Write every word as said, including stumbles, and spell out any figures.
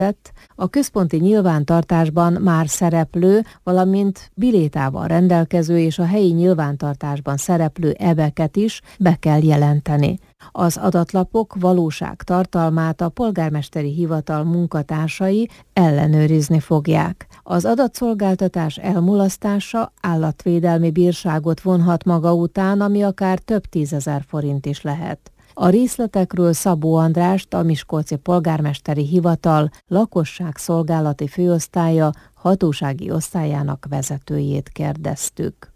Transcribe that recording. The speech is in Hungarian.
a központi nyilvántartásban már szereplő, valamint bilétával rendelkező és a helyi nyilvántartásban szereplő eveket is be kell jelenteni. Az adatlapok valóság tartalmát a polgármesteri hivatal munkatársai ellenőrizni fogják. Az adatszolgáltatás elmulasztása állatvédelmi bírságot vonhat maga után, ami akár több tízezer forint is lehet. A részletekről Szabó Andrást, a Miskolci Polgármesteri Hivatal lakosságszolgálati főosztálya hatósági osztályának vezetőjét kérdeztük.